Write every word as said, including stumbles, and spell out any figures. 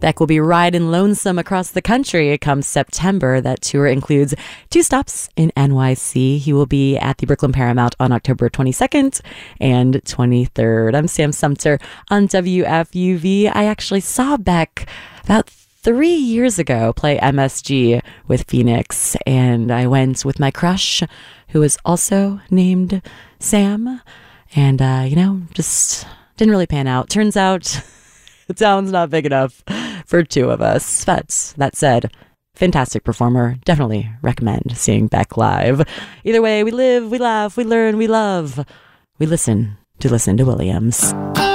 Beck will be riding lonesome across the country come September. That tour includes two stops in N Y C. He will be at the Brooklyn Paramount on October twenty-second and twenty-third. I'm Sam Sumter on W F U V. I actually saw Beck about three years ago play M S G with Phoenix, and I went with my crush, who was also named Sam, and, uh, you know, just didn't really pan out. Turns out the town's not big enough for two of us. But that said, fantastic performer. Definitely recommend seeing Beck live. Either way, we live, we laugh, we learn, we love. We listen to Lucinda Williams.